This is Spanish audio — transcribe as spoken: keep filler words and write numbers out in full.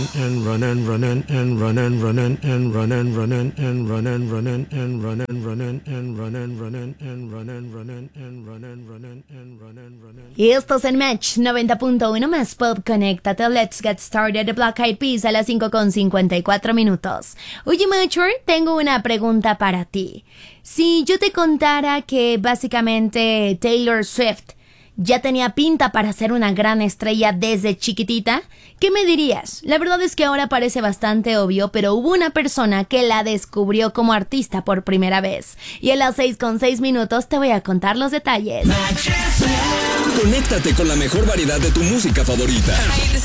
and run and run and and run and run and and run and run and and run and run and and run and run and and run and run and and run and run and and run and run and and run and run and. Y esto es el Match noventa punto uno más Pop. Conéctate. Let's get started. The Black Eyed Peas a las cinco con cincuenta y cuatro minutos. Oye, Mature, tengo una pregunta para ti. Si yo te contara que básicamente Taylor Swift ya tenía pinta para ser una gran estrella desde chiquitita, ¿qué me dirías? La verdad es que ahora parece bastante obvio, pero hubo una persona que la descubrió como artista por primera vez. Y a las seis con seis minutos te voy a contar los detalles. Conéctate con la mejor variedad de tu música favorita.